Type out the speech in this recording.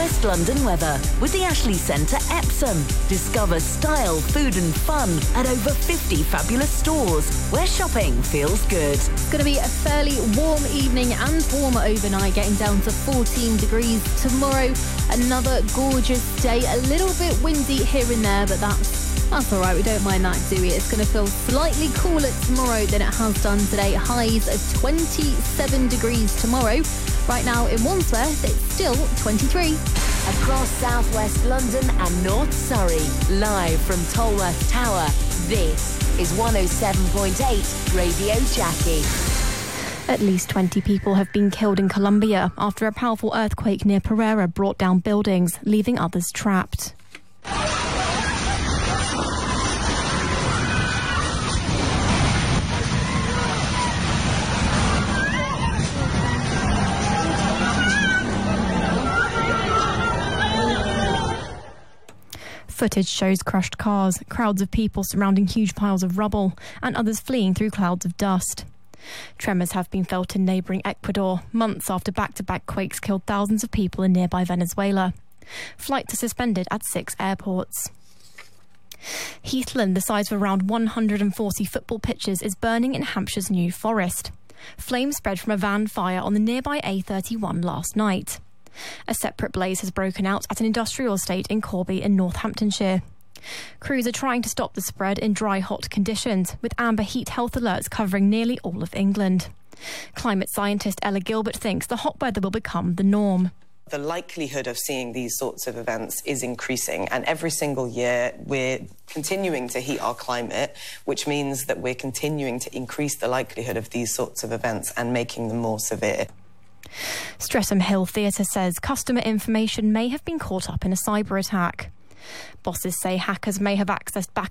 West London weather with the Ashley Centre Epsom. Discover style, food and fun at over 50 fabulous stores where shopping feels good. It's going to be a fairly warm evening and warmer overnight, getting down to 14 degrees tomorrow. Another gorgeous day, a little bit windy here and there, but that's all right. We don't mind that, do we? It's going to feel slightly cooler tomorrow than it has done today. Highs of 27 degrees tomorrow. Right now in Wandsworth, it's still 23. Across southwest London and North Surrey, live from Tolworth Tower, this is 107.8 Radio Jackie. At least 20 people have been killed in Colombia after a powerful earthquake near Pereira brought down buildings, leaving others trapped. Footage shows crushed cars, crowds of people surrounding huge piles of rubble, and others fleeing through clouds of dust. Tremors have been felt in neighbouring Ecuador, months after back-to-back quakes killed thousands of people in nearby Venezuela. Flights are suspended at 6 airports. Heathland, the size of around 140 football pitches, is burning in Hampshire's New Forest. Flames spread from a van fire on the nearby A31 last night. A separate blaze has broken out at an industrial estate in Corby in Northamptonshire. Crews are trying to stop the spread in dry, hot conditions, with amber heat health alerts covering nearly all of England. Climate scientist Ella Gilbert thinks the hot weather will become the norm. The likelihood of seeing these sorts of events is increasing, and every single year we're continuing to heat our climate, which means that we're continuing to increase the likelihood of these sorts of events and making them more severe. Streatham Hill Theatre says customer information may have been caught up in a cyber attack. Bosses say hackers may have accessed back